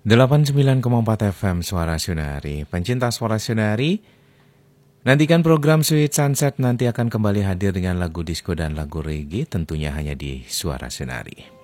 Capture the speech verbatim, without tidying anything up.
delapan puluh sembilan koma empat F M Suara Sunari. Pencinta Suara Sunari, nantikan program Sweet Sunset nanti akan kembali hadir dengan lagu disco dan lagu reggae tentunya hanya di Suara Sunari.